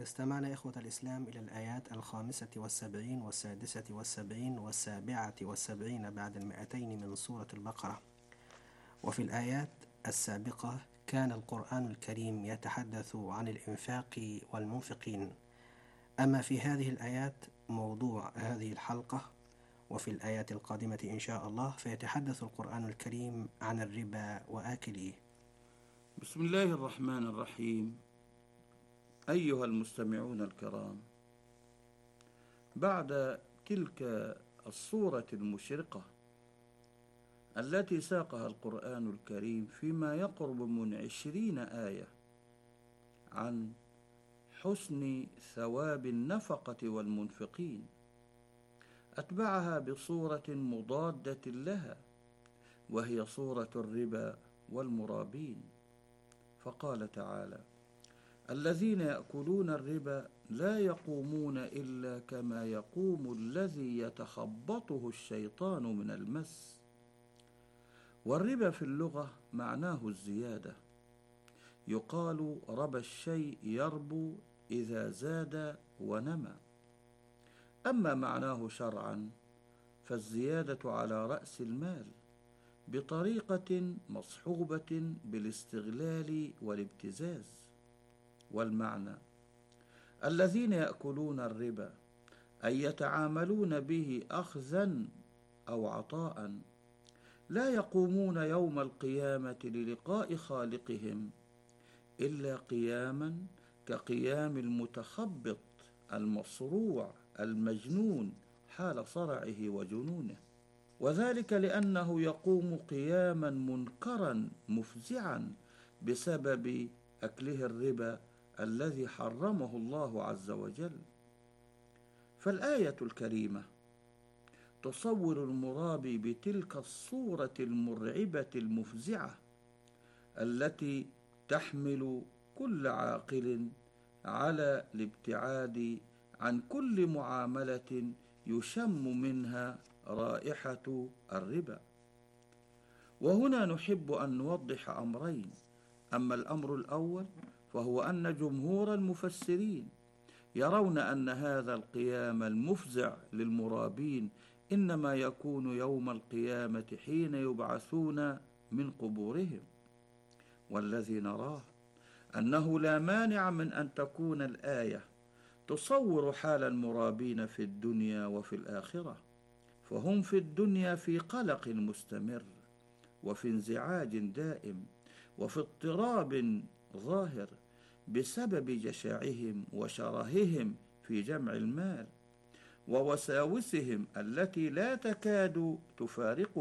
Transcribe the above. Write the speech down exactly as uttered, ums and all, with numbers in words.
استمعنا إخوة الإسلام إلى الآيات الخامسة والسبعين والسادسة والسبعين والسابعة والسبعين بعد المئتين من سورة البقرة. وفي الآيات السابقة كان القرآن الكريم يتحدث عن الإنفاق والمنفقين، أما في هذه الآيات موضوع هذه الحلقة، وفي الآيات القادمة إن شاء الله فيتحدث القرآن الكريم عن الربا وآكليه. بسم الله الرحمن الرحيم. أيها المستمعون الكرام، بعد تلك الصورة المشرقة التي ساقها القرآن الكريم فيما يقرب من عشرين آية عن حسن ثواب النفقة والمنفقين، أتبعها بصورة مضادة لها وهي صورة الربا والمرابين، فقال تعالى: الذين يأكلون الربا لا يقومون إلا كما يقوم الذي يتخبطه الشيطان من المس. والربا في اللغة معناه الزيادة، يقال ربى الشيء يربو إذا زاد ونمى. أما معناه شرعا فالزيادة على رأس المال بطريقة مصحوبة بالاستغلال والابتزاز. والمعنى الذين يأكلون الربا أي يتعاملون به أخذا أو عطاء لا يقومون يوم القيامة للقاء خالقهم إلا قياما كقيام المتخبط المصروع المجنون حال صرعه وجنونه، وذلك لأنه يقوم قياما منكرا مفزعا بسبب أكله الربا الذي حرمه الله عز وجل. فالآية الكريمة تصور المرابي بتلك الصورة المرعبة المفزعة التي تحمل كل عاقل على الابتعاد عن كل معاملة يشم منها رائحة الربا. وهنا نحب أن نوضح أمرين. أما الأمر الأول فهو أن جمهور المفسرين يرون أن هذا القيام المفزع للمرابين إنما يكون يوم القيامة حين يبعثون من قبورهم، والذي نراه أنه لا مانع من أن تكون الآية تصور حال المرابين في الدنيا وفي الآخرة، فهم في الدنيا في قلق مستمر وفي انزعاج دائم وفي اضطراب ظاهر بسبب جشعهم وشرههم في جمع المال ووساوسهم التي لا تكاد تفارقهم.